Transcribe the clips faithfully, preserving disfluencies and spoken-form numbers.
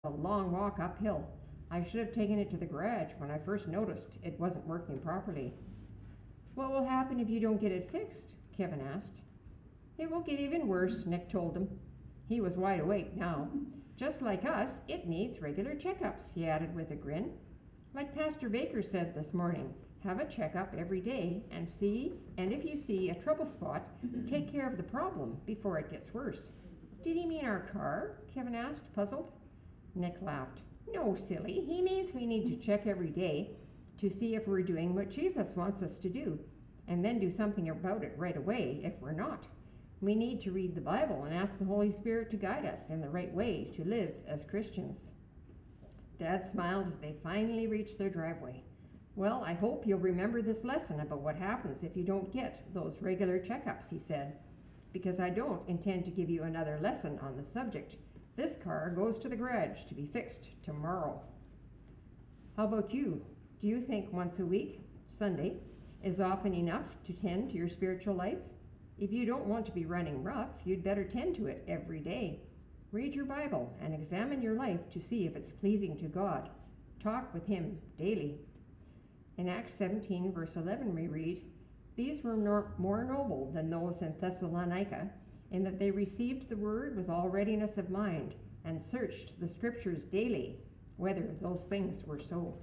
a long walk uphill. I should have taken it to the garage when I first noticed it wasn't working properly. What will happen if you don't get it fixed? Kevin asked. It will get even worse, Nick told him. He was wide awake now. Just like us, it needs regular checkups, he added with a grin. Like Pastor Baker said this morning, have a checkup every day and see, and if you see a trouble spot, take care of the problem before it gets worse. Did he mean our car? Kevin asked, puzzled. Nick laughed. No, silly. He means we need to check every day to see if we're doing what Jesus wants us to do, and then do something about it right away if we're not. We need to read the Bible and ask the Holy Spirit to guide us in the right way to live as Christians. Dad smiled as they finally reached their driveway. Well, I hope you'll remember this lesson about what happens if you don't get those regular checkups, he said, because I don't intend to give you another lesson on the subject. This car goes to the garage to be fixed tomorrow. How about you? Do you think once a week, Sunday, is often enough to tend to your spiritual life? If you don't want to be running rough, you'd better tend to it every day. Read your Bible and examine your life to see if it's pleasing to God. Talk with Him daily. In Acts seventeen, verse eleven, we read, These were nor- more noble than those in Thessalonica, in that they received the word with all readiness of mind, and searched the Scriptures daily, whether those things were so.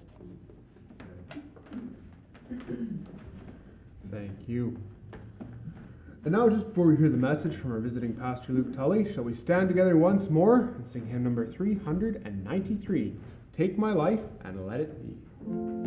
Thank you. And now, just before we hear the message from our visiting Pastor Luke Tully, shall we stand together once more and sing hymn number three hundred ninety-three, Take My Life and Let It Be.